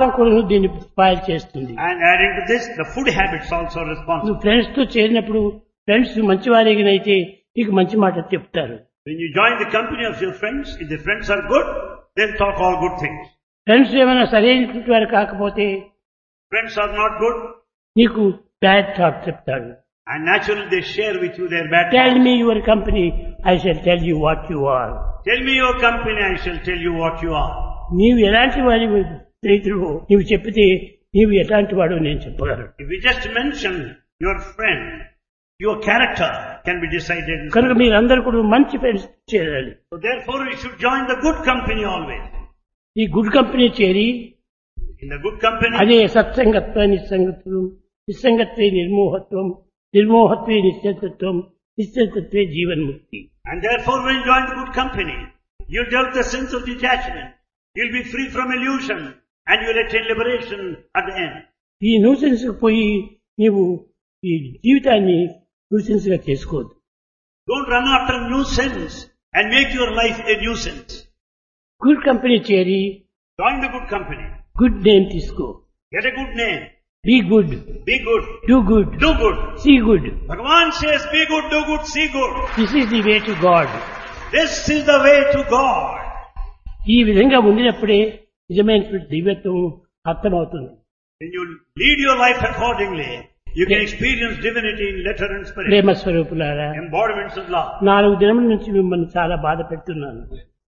కూడా దీన్ని స్పాయిల్ చేస్తుంది. And adding to this, the food habits also responsible. నువ్వు ఫ్రెండ్స్ తో చేరినప్పుడు ఫ్రెండ్స్ మంచివారిగానైతే నీకు మంచి మాట చెప్తారు. When you join the company of your friends, if the friends are good, they'll talk all good things. Friends ఏమైనా సరైనటువంటి వారు కాకపోతే Friends are not good, నీకు బ్యాడ్ థాట్ చెప్తాడు. and naturally they share with you their bad tell thoughts. Me your company, I shall tell you what you are. Tell me your company, I shall tell you what you are. నీవు ఎలాంటి వాడి స్నేహితుడు నీవు చెప్పితే నీవు ఎలాంటి వాడు నేను చెప్పగలను. If we just mention your friend, your character can be decided. కనుక మీరందరూ కూడా మంచి ఫ్రెండ్స్ చేరాలి. So therefore we should join the good company always. ఈ గుడ్ కంపెనీ చేరి In the good company, అదే సత్సంగత్వ నిస్సంగత్వం, నిస్సంగత్వే నిర్మోహత్వం, నిర్మోహత్వే నిశ్చలత్వం, నిశ్చలత్వే జీవన్ముక్తి. and therefore when you join the good company, you'll develop the sense of detachment. You'll be free from illusion and you'll attain liberation at the end. ఈ nuisance పోయి నీవు ఈ జీవితాన్ని nuisance గా చేసుకోవద్దు. Don't run after nuisance and make your life a nuisance. Good company చేరి Join the good company. Good name తీసుకో. Get a good name. Be good, Be good. Do good, Do good. See good. Bhagavan says, be good, do good, see good. This is the way to God. This is the way to God. ఈ విధంగా ఉండినప్పుడే నిజమైనటువంటి దివ్యత్వం అర్థమవుతుంది. When you lead your life accordingly, you can experience divinity in letter and spirit. ప్రేమ స్వరూపులారా, Embodiments of love. 4 దినముల నుంచి మిమ్మల్ని చాలా బాధ పెడుతున్నాను.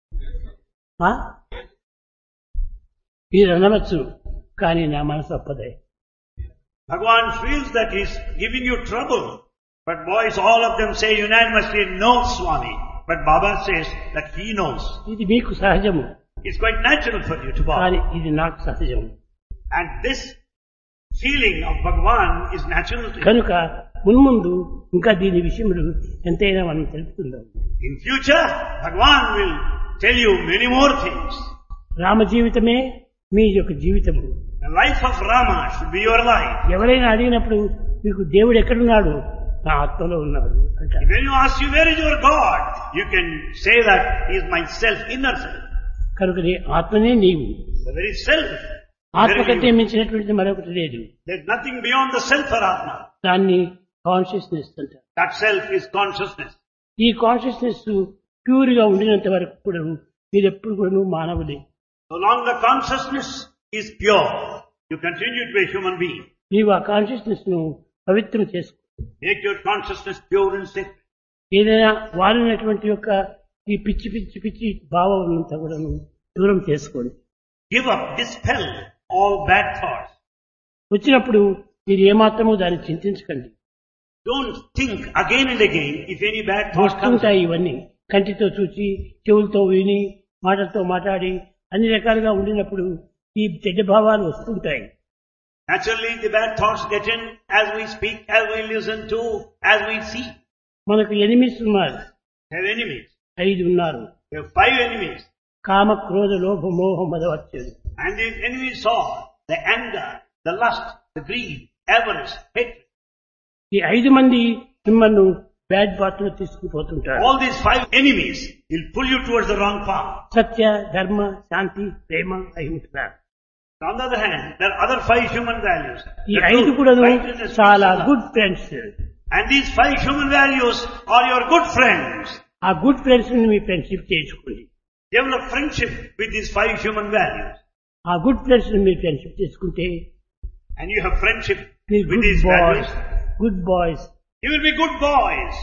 మీరు అనవచ్చు, కానీ నా మనసు ఒప్పదే. Bhagavan feels that he's giving you trouble. But boys, all of them say unanimously, no, Swami. But Baba says that he knows. ఇది మీకు సహజము, It's quite natural for you to కానీ bow. ఇది నాకు సహజము. And this feeling of Bhagavan is natural to you. కనుక మున్ముందు ఇంకా దీని విషయములు ఎంతైనా మనం తెలుపుకుందాం. In future, Bhagavan will tell you many more things. Rama జీవితమే మీ యొక్క జీవితము. The life of Rama should be your life. ఎవరైనా అడిగినప్పుడు మీకు దేవుడు ఎక్కడున్నాడు, నా ఆత్మలో ఉన్నాడు అంటారు. When you ask you where is your God, you can say that he is my self, inner self. కనుక నీ ఆత్మనే నీవు. The very self. ఆత్మ Very కంటే you. మించినటువంటిది మరొకటి లేదు. There's nothing beyond the self or Atma. దాన్ని కాన్షియస్నెస్ అంటారు. That self is consciousness. ఈ కాన్షియస్నెస్ ప్యూర్ గా ఉండినంత వరకు కూడా మీరు ఎప్పుడు కూడా మానవులే. So long the consciousness is pure, you continue to be a human being. నీవు ఆ కాన్షియస్నెస్ ను పవిత్రం చేసుకో. Make your consciousness pure and sacred. ఏదైనా వారినటువంటి యొక్క ఈ పిచ్చి పిచ్చి పిచ్చి భావం అంతా కూడా దూరం చేసుకోండి. Give up, dispel all bad thoughts. వచ్చినప్పుడు మీరు ఏమాత్రమూ దాన్ని చింతించకండి. Don't think again and again if any bad thought comes. వస్తుంటాయి ఇవన్నీ. కంటితో చూసి, చెవులతో విని, మాటలతో మాట్లాడి అన్ని రకాలుగా ఉండినప్పుడు ఈ చెడ్డ భావాలు వస్తుంటాయి. Naturally, the bad thoughts get in as we speak, as we listen to, as we see. మనకు ఎనిమిస్ ఉన్నారు, We have enemies. 5 ఉన్నారు. We have 5 enemies. కామ, క్రోధ, లోభ, మోహ, మదవచ్చేది. And these enemies are the anger, the lust, the greed, avarice, hatred. ఈ 5 మంది మిమ్మల్ని bad path లో తీసుకుపోతుంటారు. All these 5 enemies will pull you towards the wrong path. సత్య, ధర్మ, శాంతి, ప్రేమ, అహింస. On the other hand, there are other 5 human values. ఈ The 5 truth, కూడా righteousness, చాలా peace, and love. Good friends. And these 5 human values are your good friends. ఆ good friends ని మీ friendship చేసుకోండి. Develop friendship with these 5 human values. ఆ good friends ని మీరు friendship చేసుకుంటే And you have friendship మీరు with good these values. Boys, good boys. You will be good boys.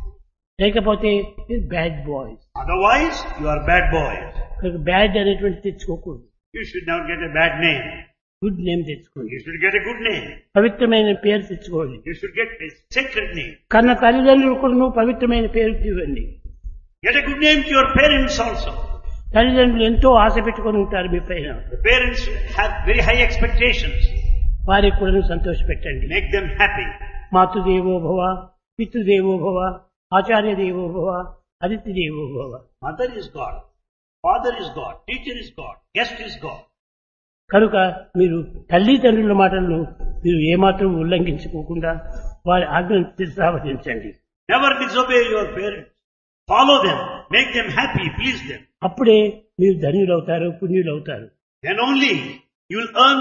లేకపోతే మీరు bad boys. Otherwise, you are bad boys. Bad అనేటువంటి తెచ్చుకోకూడదు. You should not get a bad name. Good name తెచ్చుకోండి. You should get a good name. పవిత్రమైన పేరు తెచ్చుకోండి. You should get a sacred name. కన్న తల్లిదండ్రులు కూడా పవిత్రమైన పేరు ఇవ్వండి. Get a good name to your parents also. తల్లిదండ్రులు ఎంతో ఆశ పెట్టుకొని ఉంటారు మీ పైన. The parents have very high expectations. వారికి కూడా సంతోష పెట్టండి. Make them happy. మాతృదేవో భవ, పితృదేవో భవ, ఆచార్య దేవో భవ, అతిథి దేవో భవ. Mother is God. Father is God. Teacher is God. Guest is God. కనుక మీరు తల్లిదండ్రుల మాటలను మీరు ఏమాత్రం ఉల్లంఘించుకోకుండా వారి ఆజ్ఞను శిరసావహించండి. Never disobey your parents. Follow them. Make them happy. Please them. అప్పుడే మీరు ధన్యులవుతారు, పుణ్యులవుతారు. Then only you will earn